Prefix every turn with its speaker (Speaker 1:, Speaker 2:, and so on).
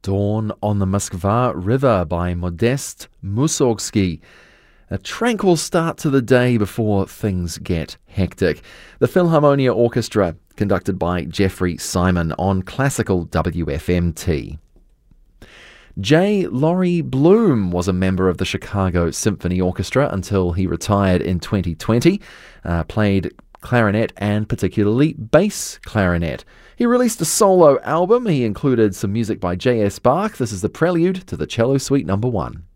Speaker 1: Dawn on the Moskva River by Modest Mussorgsky. A tranquil start to the day before things get hectic. The Philharmonia Orchestra, conducted by Jeffrey Simon on classical WFMT. J. Laurie Bloom was a member of the Chicago Symphony Orchestra until he retired in 2020, played clarinet and particularly bass clarinet. He released a solo album. He included some music by J.S. Bach. This is the prelude to the Cello Suite No. 1.